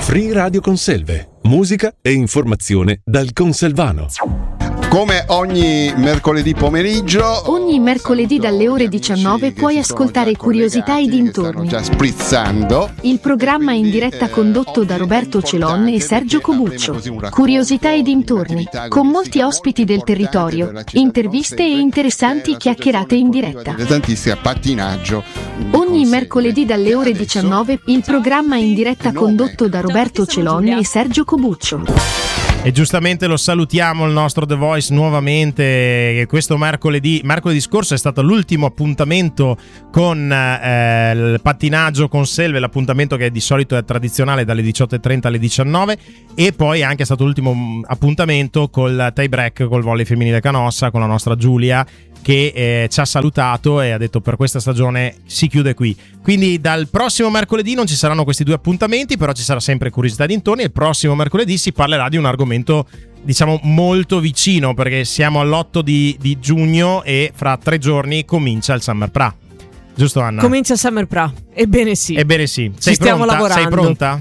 Free Radio Conselve, musica e informazione dal Conselvano. Come ogni mercoledì pomeriggio, ogni mercoledì dalle ore 19 puoi ascoltare Curiosità e dintorni. Stanno già sprizzando. Il programma in diretta condotto da Roberto Celon e Sergio Cobuccio. Curiosità e dintorni, con molti ospiti del territorio, interviste e interessanti chiacchierate in diretta. Tantissimo pattinaggio. Ogni mercoledì dalle ore 19 il programma in diretta condotto da Roberto Celon e Sergio Cobuccio. E giustamente lo salutiamo il nostro The Voice nuovamente. Questo mercoledì scorso è stato l'ultimo appuntamento con il pattinaggio Conselve, l'appuntamento che di solito è tradizionale dalle 18:30 alle 19, e poi anche è stato l'ultimo appuntamento col tie break col volley femminile Canossa con la nostra Giulia, che ci ha salutato e ha detto per questa stagione si chiude qui. Quindi dal prossimo mercoledì non ci saranno questi due appuntamenti, però ci sarà sempre Curiosità dintorni, e il prossimo mercoledì si parlerà di un argomento diciamo molto vicino, perché siamo all'8 di giugno e fra 3 giorni comincia il Summer Pra. Giusto, Anna? Comincia il Summer Pra. Ebbene sì. Ebbene sì. Ci stiamo lavorando. Sei pronta?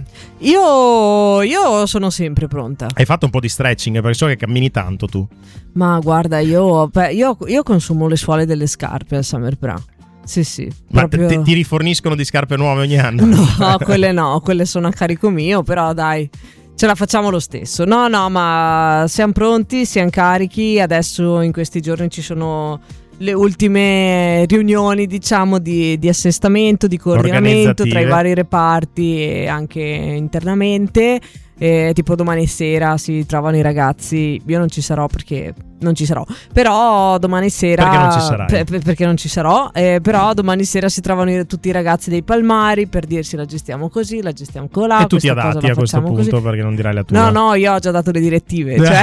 Io sono sempre pronta. Hai fatto un po' di stretching, perché so che cammini tanto tu. Ma guarda, io consumo le suole delle scarpe al Summer Pra. Sì. Ma proprio... ti riforniscono di scarpe nuove ogni anno? No, quelle sono a carico mio, però dai, ce la facciamo lo stesso. No, ma siamo pronti, siamo carichi. Adesso in questi giorni ci sono le ultime riunioni, diciamo, di assestamento, di coordinamento tra i vari reparti e anche internamente. Tipo domani sera si trovano i ragazzi. Io non ci sarò perché non ci sarò, però domani sera perché non ci sarai? Perché non ci sarò, però domani sera si trovano tutti i ragazzi dei Palmari per dirsi la gestiamo così, la gestiamo colà, e tu ti adatti a questo punto così. Perché non dirai la tua? No, io ho già dato le direttive, cioè.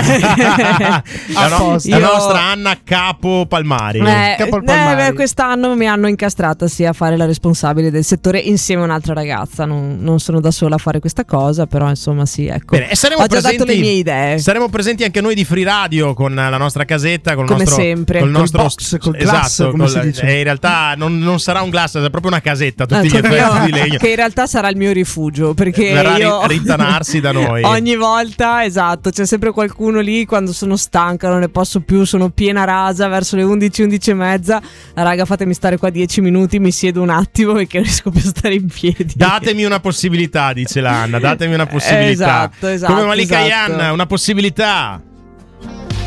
la nostra Anna Capo Palmari. Quest'anno mi hanno incastrata a fare la responsabile del settore insieme a un'altra ragazza. Non sono da sola a fare questa cosa, però insomma sì, ecco. Bene, e ho già dato le mie idee. Saremo presenti anche noi di Free Radio con la nostra casetta, con il come nostro, sempre, col nostro box, col glass, come si dice. In realtà non sarà un glass, è proprio una casetta, tutti gli effetti di legno. Che in realtà sarà il mio rifugio, perché verrà a rintanarsi da noi. Ogni volta, esatto, c'è sempre qualcuno lì quando sono stanca, non ne posso più, sono piena rasa, verso le 11 e mezza. Raga, fatemi stare qua 10 minuti, mi siedo un attimo perché non riesco più a stare in piedi. Datemi una possibilità, dice l'Anna, datemi una possibilità. Esatto. Come Malika Yan, una possibilità.